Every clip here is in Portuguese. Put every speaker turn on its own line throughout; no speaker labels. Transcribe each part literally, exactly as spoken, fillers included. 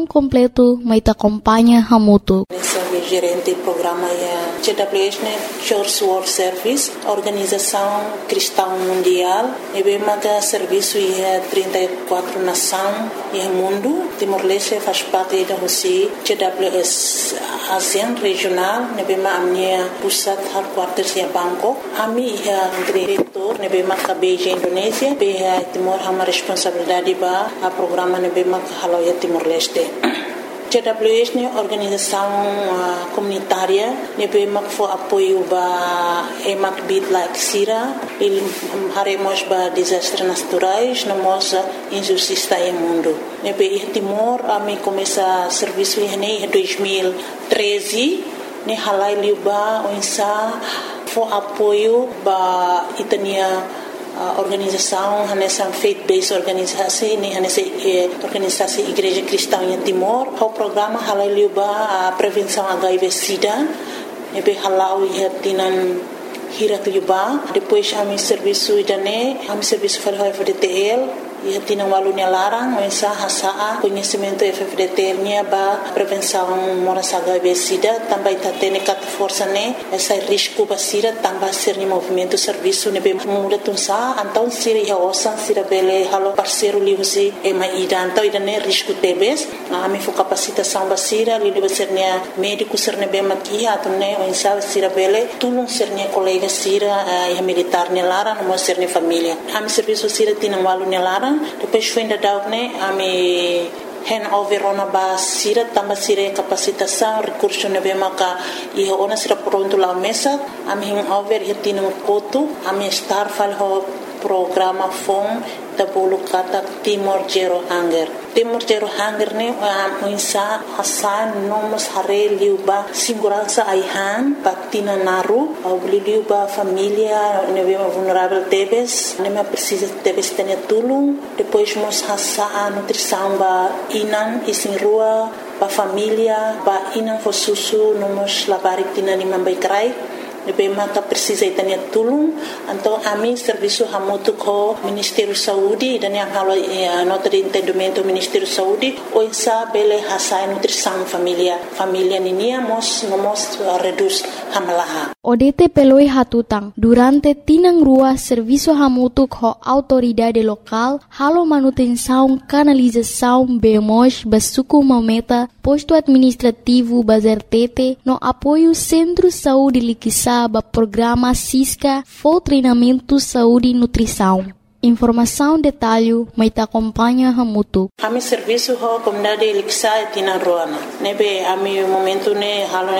com completo, mas te acompanha Hamutu.
Sou gerente do programa C W S, Church World Service, Organização Cristã Mundial. E bem mais serviço em trinta e quatro nações e mundo. Timor-Leste faz parte da Rússia, C W S ASEAN regional. E bem mais a minha pusat headquarters em Bangkok. A minha diretor, e bem mais a Beijing, Indonésia. Bem Timor há uma responsabilidade para o programa e bem mais a Haloia Timor-Leste. C W S é uma organização uh, comunitária que for apoio para emak bid like Sira, ele haremos para desastres naturais, não mostra injustiça no mundo. Nebe Timor a mim começa serviço em dois mil e treze, ne halai liuba onsa for apoio para itania a organização, nessa faith-based organização, nessa organização Igreja Cristã em Timor, o programa halal a prevenção H I V/Sida, e be halal e tinan hirat liuba, depois a mi serviço idane, a mi serviço para o F D T L, e tinan walunya larang, mensa hasa conhecimento F D T L nya ba prevenção moras H I V/Sida, também tá tendo cat força né, essa risco ba Sida, também ser ni movimento serviço ne be muda tunsa, então sira ya osan sira bele halo parceiro liusi e ma ida, então ida ne risco tebes, a mi fo capacitação ba Sira, li be ser ne médico ser ne be maki ha tunne mensa sira bele, tulung ser ne colega Sira e militar ne lara, no ser ne família. A mi serviço Sira tinan walunya lara. Depois foi ainda dar né a me hand over ona ba Sira também Sira capacitação recurso ne be maka e ona Sira pronto lá mesa a me hand over e tino koto a me star fal ho programa fom da bolo kata Timor Zero Hunger. Timor Zero Hunger ne a insa hasan nomos hare liuba segurança aihan patina naru au liuba família ne be vulnerável tebes ne me precisa tebes tene tulung depois mos hasa a nutrição ba inan isin rua ba família ba inan fo susu nomos labarik tina ni mambai krai Nebe maka precisa itania tulung, então a mim serviço hamutu ko Ministério Saúde dan yang halo eh, nota de entendimento Ministério Saúde ou isa bele hasai nutrição família família ninia mos nomos uh, reduz hamalaha.
O D T peloi hatutang durante tinang rua serviço hamutu ko autoridade local halo manutenção canalização bemos basuku mameta posto administrativo bazertete no apoio Centro Saúde Liquissa ba programa Cisca for treinamento saúde e nutrição. Informação detalhe mai te acompanha Hamutu.
A mi serviço ho comunidade Liquissa tina roana. Nebe a mi momento ne halo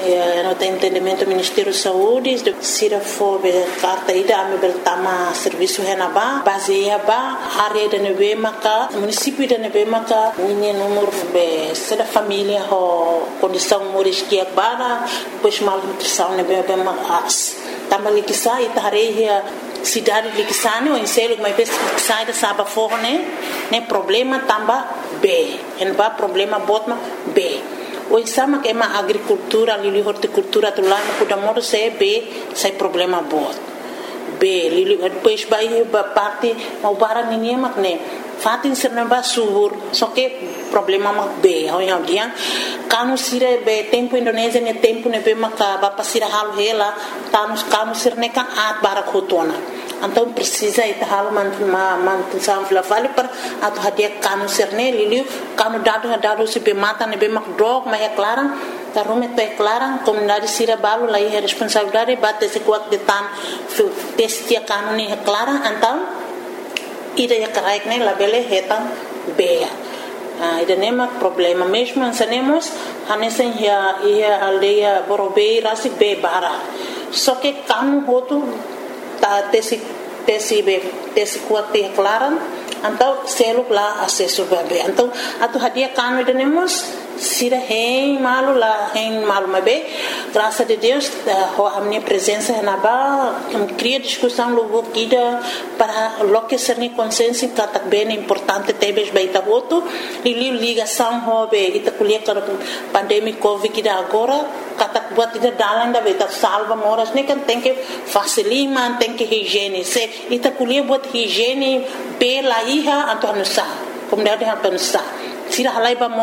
no te entendimento Ministério Saúde de sira fo be carta ida a mi beltama serviço henaba baseia ba área de nebe maka município de nebe maka ni número be sera família ho condição moris que bara depois mal nutrição nebe be mas também Liquissa ita hareia cidade de Liquissane ou em selo mas sai da saba forne né problema tamba B en ba problema botma B o sama que é uma agricultura ali horticultura do lá no cuidado se B sai problema bot B li depois vai ba parte o bara ninguém mak né fatin serna ba subur só que problema mak B ao yang dia kanu sire be tempo Indonésia ne tempo ne be maka ba pasira hal hela tanus kanu sirne kan at bara khotona então precisa ita hal man man sam fla vale per atu hadia kanu sirne liliu kanu dado dado se be mata ne be mak drog ma é clara ta rume to é clara comunidade sira balo lá é responsabilidade bate se quat de tan testia kanu ne é clara então ida ya karaik ne la bele hetan be Ah, ida nema problema mesmo ansanemos hanesen ya ia aldeia borobei rasi be bara só que kanu hotu ta tesi tesi be tesi kuate claran então selo lá acesso bebe então atu hadia kanu ida nemos sira hein malu la hein malu mabe graças a Deus ho a minha presença na ba cria discussão logo kida para lo que ser ni consciência que bem importante tebes baita voto e ligação ho be ita kulia ka pandemia covid kida agora kata buat ida dalan da beta salva moras ne kan tem que facilima tem que higiene se ita kulia buat higiene be la iha anto anusa comunidade anto anusa sira halai ba mota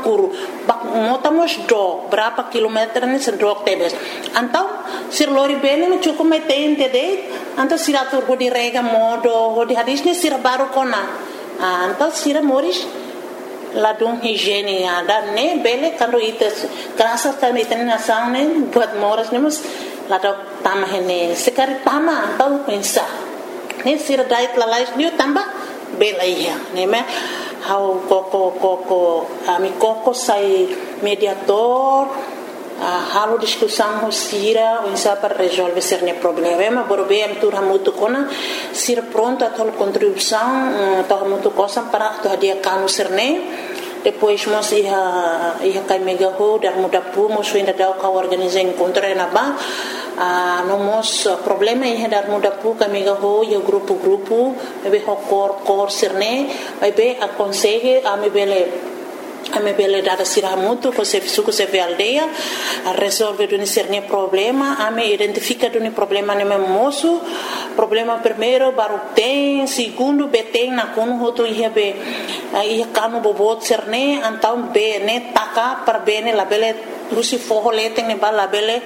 kuru bak motamos do berapa kilometer ni sedok tebes antau sir lori bene no cukup mai tente de antau siratur ho di rega modo ho di hadis ni sir baru kona antau sir moris ladung higiene ada ne bele kando ites kerasa kan iten nasang ne buat moras ne mus ladok tamah ne sekari tama antau pensa ne sir dait lalais ni tambah bela iya ne me how koko koko ami koko sai mediator uh, halo discussão sira o insa para resolver cerne problema borbe am tur hamutu kona sir pronto a tol contribuição uh, to hamutu cosa para to dia kanu cerne depois mos ia ia kai mega ho dar muda pu mos ainda da ka organizar encontro na ba a uh, nomos uh, problema ia dar muda pu ka mega ho yo grupo grupo be ho cor cor cerne be aconselhe a me bele a me bele dar sira muito com se suco se ve aldeia a resolver un cerne problema a me identifica un problema ne me moço problema primeiro baru tem segundo be tem na kono ho to ia be ia kanu bobot cerne antau be ne taka per bene la bele Lucy forrolete ne bala bele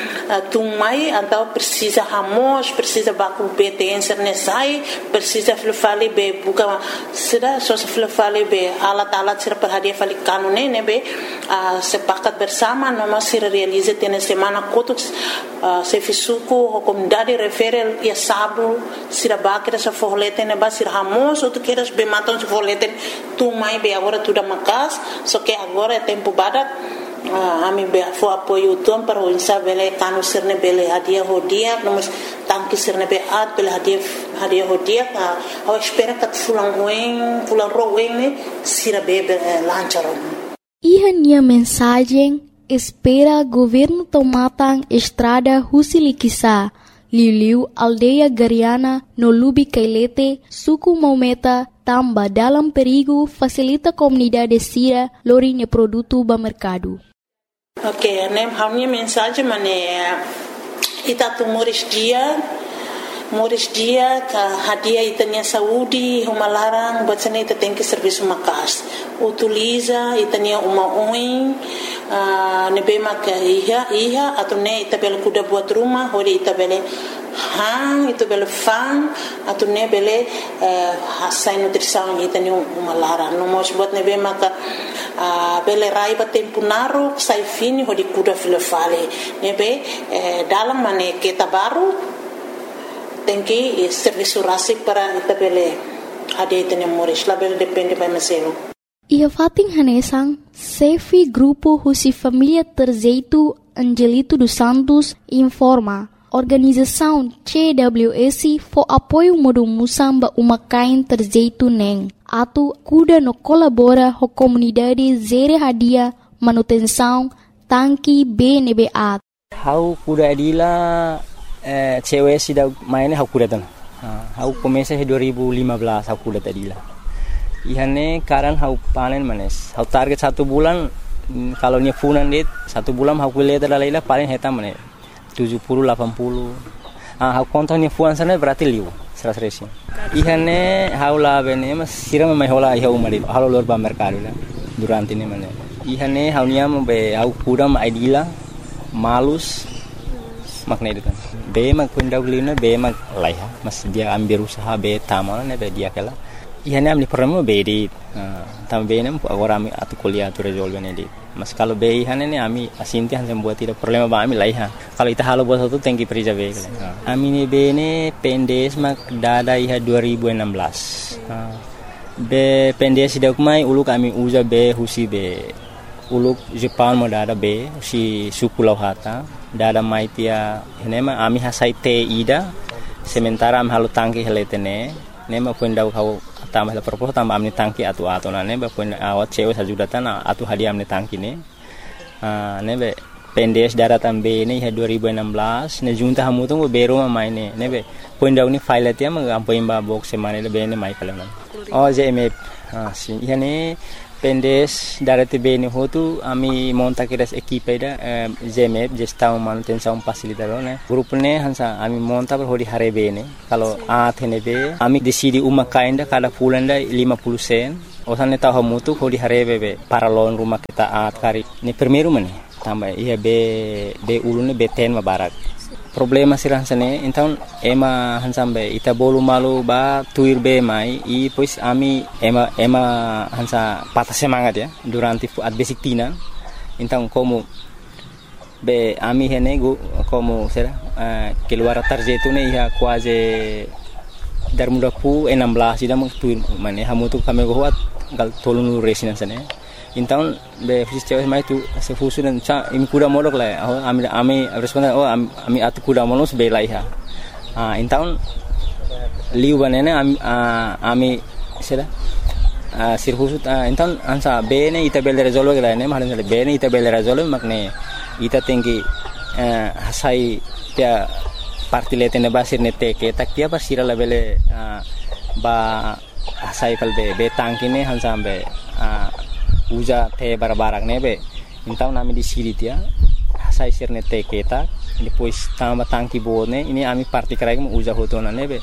tumai antau precisa hamos precisa baku betensar ne sai precisa flufali be buka sida so flufali be alat alat sir per hadiah fali kanune ne be sepakat bersama noma sir realize tene semana kotuk se fisuku comunidade referel ya sabu sira bakira sa forrolete ne ba sir hamos ou tu queres be maton se forrolete tumai be agora tudo makas so que agora é tempo badak Ah, ami be fo apoio tom para o insa bele kanu sirne bele hadia hodia nomos tanki sirne be at bele hadia hadia hodia ka o espera kat fulang wen fulang rowen ne sira be lancharo.
Iha nia mensagem espera governo tomatang estrada Husilikisa Liliu aldeia Gariana no Lubi Kailete suku Maumeta tamba dalam perigo facilita comunidade sira lorinya produto ba mercado.
Ok, nem a minha mensagem mané ita tu moris dia moris dia ka hadia itanya saúde uma larang buat sana ita tem que serviço makas utiliza itanya uma oin uh, nebe maka iha iha atau ne ita bel kuda buat rumah hori ita bele hang itu bele fang atau ne bele hasai nutrição itanya uma larang no mos buat nebe maka Uh, bele raiba tempo naru sai fini ho di kuda filofale nebe eh, dalam mane kita baru tenki eh, serviço rasik para ita bele ade tene moris la bele depende by mesero.
Ia fating hanesang Sefi Grupo Husi Família Terzeitu Angelito dos Santos informa Organização C W S for apoio modo musamba uma kain Terzeitu neng atu kuda no colabora ho comunidade zere hadia manutenção tanki B N B A.
Hau kuda adila eh, cewek sida mainnya hau kuda tan. Hau komesa dua ribu lima belas hau kuda adila. Ihane karan hau panen manes. Hau target satu bulan kalau nya funan dit satu bulan hau kuliah terlalu paling heta manes tujuh puluh delapan puluh. Ah hau kontonnya fuan sana berarti liu. Seras resi. Ihane haula bene mas sira mai hola iha umari halo lor ba mercado la durante ne mane. Ihane haunia mo be au kuda ma idila malus makna itu kan. Be mak kunda ulina be mak laiha mas dia ambil usaha be tamal ne be dia kala. Ihane amni problema be di tam be ne agora ami atu kuliah tu resolve ne di. Mas kalau be ihane ne ami asinti han buat tidak problema ba ami laiha. Kalau ita halo buat satu tengki perija be kala. Ami ne be ne pendes mak dada iha dua ribu enam belas. Be pendes sidak mai uluk ami uza be husi be uluk Jepang mo dada be si suku lauhata dada mai tia nema ami hasai te ida sementara am halu tangki heletene nema pundau kau tambah la propos tambah amni tangki atu atu na nebe pun awat cewe sajudatan atu hadiah amni tangki ne ah nebe pendes daratan be ne dua ribu enam belas ne junta hamu tu bero ma mai ne nebe pundau ni file tia ma ampoin ba box semane le be ne mai kala oh J M F ah si yani pendes darate be ne hotu ami monta kiras equipe da J M F gestão manutenção facilitador ne grupo ne hansa ami monta per hodi hare be ne kalau a thene be ami decidi uma kainda kada pulanda lima puluh sen osan ne tahu mutu ko di harebe be paralon rumah kita at kari ni primeiro mane tambah iya be be ulune be ten ma barak problema sirah sane então ema hansambe ita bolu malu ba tuir be mai i pois ami ema ema hansa patah semangat ya durante at basic tina então como be ami hene go como será uh, keluar tarjeta ne ia quase dar muda pu enam belas ida mung tuir mane hamutu kami goat gal tolunu residence ne então be fiz cewek mai tu se fusu dan cha im kuda modok la oh ami ami responder oh ami atu kuda monos be la iha ah então liu banene ami ami será ah sir fusu então ansa be ne ita bel resolve la ne malan be ne ita bel resolve makne ita tinggi hasai dia parti letene basir ne teke tak dia basira la bele ba hasai kal be be tangkine hansambe uja te barbarak nebe então nami di siri dia hasai sirne teke tak depois tamba tangki bone ini ami parti krai mo uja hotona nebe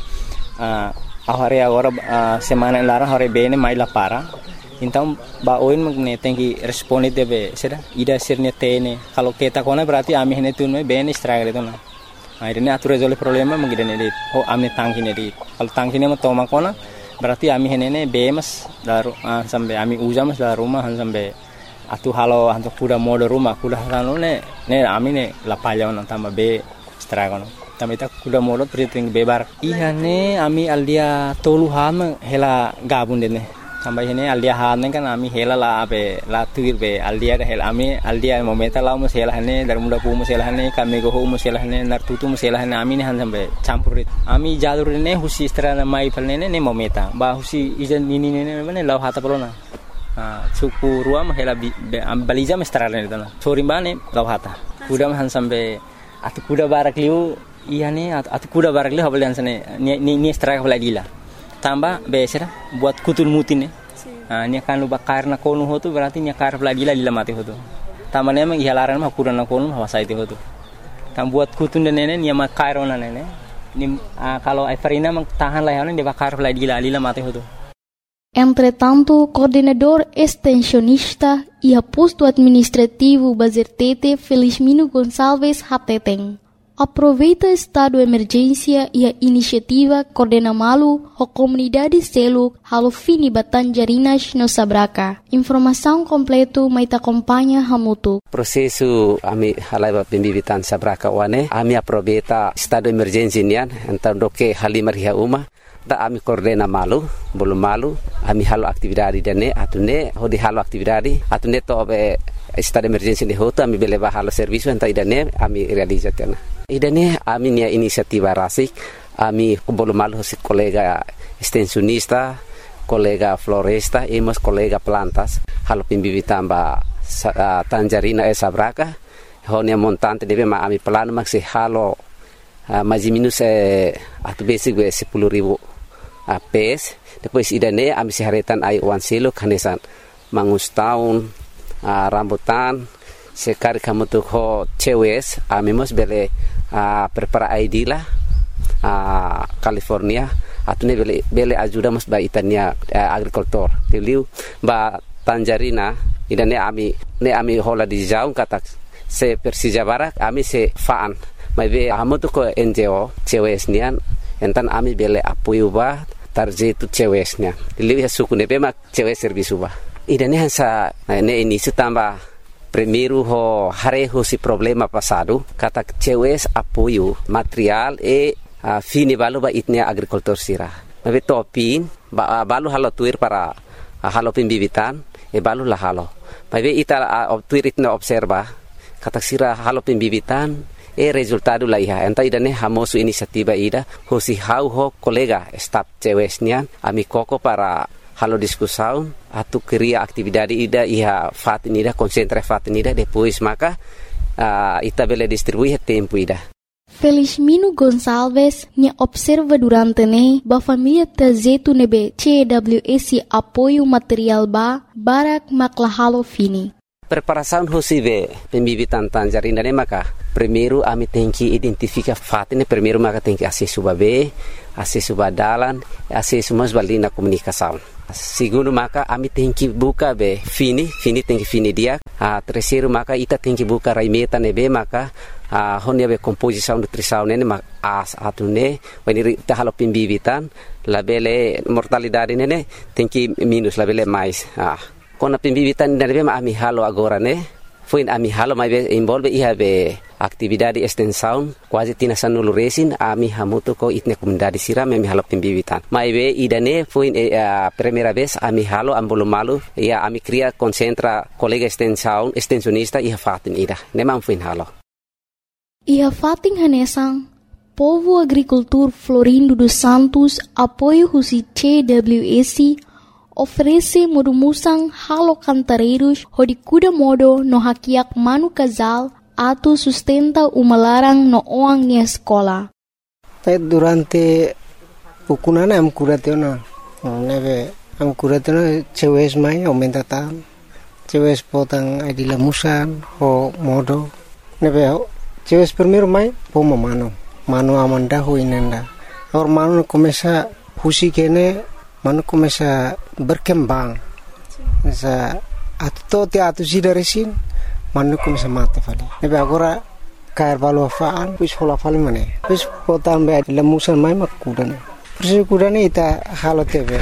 ahore agora semana lara hore bene mai la para então ba oin magne tenki responde debe será ida sirne tene kalau kita kona berarti ami hene tunme bene stragre tona akhirnya atu resolve problema mengidane dit oh ami tangki ne dit kalau tangki ne mo toma kona berarti ami henene bemas daru uh, sampai ami uja mas dalam rumah sampai atu halo hantu kuda mode rumah kuda halo ne ne ami ne la palya on tambah be stragono tambah ita kuda mode priting bebar iya ne ami aldia tolu ham hela gabun dene tambah hene aldia han kan ami hela la abe la tuir be aldia da hela ami aldia momenta la mus hela hene dar muda pu mus hela hene kami go mus hela hene nar tutu mus hela hene ami ne han sampai campurit ami jalur ne husi strana mai palne ne momenta ba husi ijan nini ne ne law hata polona ah suku ruam hela balija mestrana ne dana sorimbane law hata kuda han sampai atu kuda barak liu iya ne atu kuda barak liu habal sane ni ni straka baladila tambah besera buat kutul mutin ne ah ni kan lu bakar na konu hotu berarti ni kar baladila lila mati hotu tambah ne mang ihalaran mah kuda na konu hawasai te hotu tam buat kutun dan nene ni ma kairona nene ni kalau Everina mang tahan lah ne de bakar baladila lila mati hotu.
Entretanto, coordenador extensionista e posto administrativo Bazertete Felizmino Gonçalves Hateteng aproveita estado de emergência e a iniciativa Coordena Malu a comunidade selo halo fini Batanjarinas no Sabraca. Informação completo mai te acompanha Hamutu.
Prosesu ami halaiba pembibitan Sabraca wane ami aproveita estado de emergência nian então do que halimar ria uma da ami Coordena Malu bolu malu ami halo aktividade dene atune hodi halo aktividade atune to be estado de emergência de hoto ami beleva halo serviço então idane ami realizatena idane ami nia inisiativa rasik ami bolu malu hosi kolega extensionista kolega floresta e mas kolega plantas halo pimbibitan ba uh, Tanjarina e Sabraca honia montante deve ma ami plano maxi halo uh, mais minus eh, atu basic we sepuluh ribu uh, pes depois idane ami seharetan ai wan silo kanesan mangus tahun uh, rambutan sekali kamu tuh ho cewes ami mos bele uh, prepara I D lah uh, California atune bele bele ajuda mos ba itania uh, agricultor tiliu ba Tanjarina idane ami ne ami hola di jaung kata se Persija Barak ami se faan mai be amu tuh ko N G O cewes nian entan ami bele apoio ba tarjetu cewesnya tiliu ya suku ne be mak cewes servisu ba idane hansa ne ini sutamba primeiro ho hareho si problema passado kata cewes apoio material e uh, fini balu ba itnia agricultor sira mabe topin ba uh, balu halo tuir para uh, halo pembibitan e balu la halo mabe ita uh, tuir itna observa kata sira halo pembibitan e resultado la iha enta idane hamosu inisiativa ida ho si hau ho kolega staff cewesnya ami koko para halo discussão atu cria atividade ida iha fatin ida concentra fatin ida depois maka uh, ita bele distribuir tempo ida.
Felizmino Gonçalves ne observa durante ne ba família tazetu nebe C W S apoio material ba barak makla halo fini.
Preparação hosibe pembibitan Tanjarina ne maka primeiro ami tem que identificar fatin primeiro maka tem que acesso ba be acesso ba dalan acesso mas balina comunicação Segundo maka ami tingki buka be fini fini tingki fini dia. Ah terceiro maka ita tingki buka raimeta nebe maka ah honia be composição nutrição nene mak as atune wani ta halo pimbibitan labele mortalidade nene tingki minus labele mais. Ah kona pimbibitan nebe ma ami halo agora ne. Foi ami halo mai be involve iha be atividade extensão quase tina sanulu resin ami hamuto ko itne comunidade sira ami halo pimbibitan mai be idane foi a primeira vez ami halo ambolo malu ia ami cria concentra colega extensão extensionista iha fatin ida nemam foi halo
iha fatin hanesang Povo Agricultor Florindo dos Santos apoio husi C W S oferece modumusang halo cantareiros hodi kuda modo no hakiak manu casal atu sustenta uma larang no oang ni escola.
Tapi durante pukunana am kuratena neve am kuratena cewes mai aumenta tan cewes potang adila musan ho modo neve cewes primero mai poma mano mano amanda ho inenda or mano começa husi kene mano começa berkembang sa atto te atu sidaresin mano começa mata fali nebe agora cair valo faan pis hola fali mane pis potan be lemusan mai makudane persi kudane ita halo tebe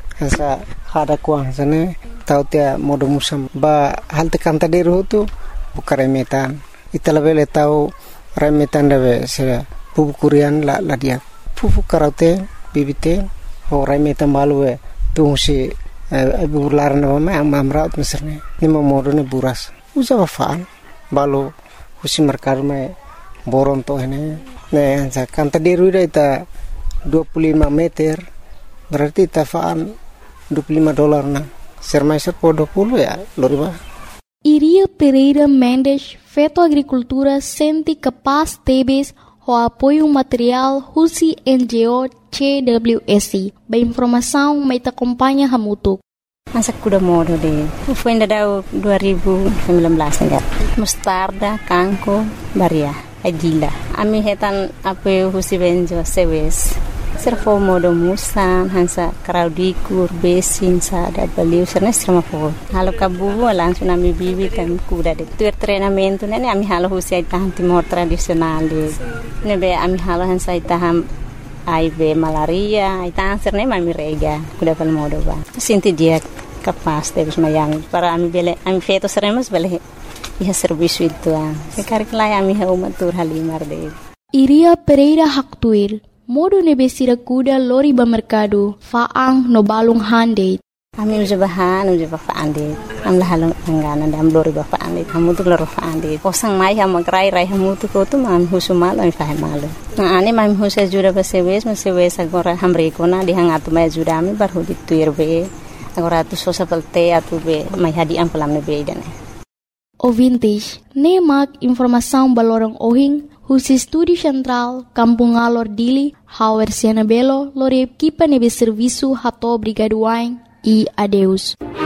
sa hada kuang sane tau te modo musam ba halte kanta deru tu bukare metan ita lebele tau remetan debe se pupukurian la la dia pupu karate bibite Orang metan balu eh tungsi ibu laran apa mah amamrat misalnya ni memodone buras usa bafaan balu husi merkar mah boron to ini ne kan tadi ruida ita dua puluh lima meter berarti ita faan dua puluh lima dolar na sermaiser po dua puluh ya loriba
Iria Pereira Mendes Feto Agricultura senti capaz tebes o apoio material husi N G O C W S. Ba informação mai ta acompanha hamutuk.
Masa kuda modo de. Foi ainda dua ribu sembilan belas enggak. Mustarda, kangko, baria, agila. Ami hetan apoio husi benjo sewes. Servo modo musan hansa kraudikur besin sa da baliu serna serma po. Halo kabu langsung ami bibi tam kuda de. Tuer treinamento nene ami halo husi taham timor tradisional de. Nebe ami halo hansa taham ai be malaria, ai tanser ne mami rega, kuda pal modo ba. Sinti dia capaz de bismayami para ami bele ami feto seremos bele iha serviço itu ah. Sekarang lai ami ha umatur halimar de.
Iria Pereira Haktuir modo nebesira kuda lori ba mercado faang no balung hande.
Ami uja bahan uja ba faande. Am la halong angana dam lori ba faande. Kamu tu lori faande. Posang mai ha magrai rai hamu tu ko tu mam husumal ami fahe malu. Na ani mam husa jura ba sewes ma sewes agora hamre ko na dihang atu mai jura ami bar hudi tuir be. Agora tu sosa pelte atu be mai hadi am pelam ne be dane.
Ouvintes, nemak informação balorong ohing husi Estúdio Central, Kampung Alor Dili, Hauer Siena Belo, lore equipa nebe serviço hato brigaduain e adeus.